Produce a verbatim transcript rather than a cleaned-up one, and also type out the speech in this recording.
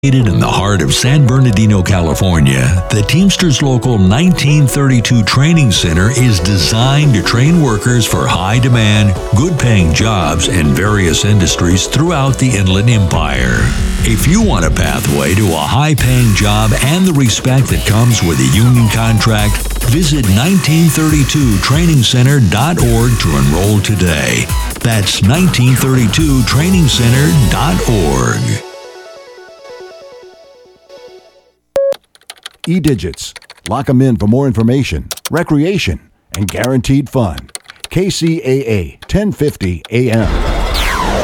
In the heart of San Bernardino, California, the Teamsters Local nineteen thirty-two Training Center is designed to train workers for high-demand, good-paying jobs in various industries throughout the Inland Empire. If you want a pathway to a high-paying job and the respect that comes with a union contract, visit nineteen thirty-two training center dot org to enroll today. That's nineteen thirty-two training center dot org. E-Digits. Lock 'em in for more information, recreation, and guaranteed fun. K C A A ten fifty A M.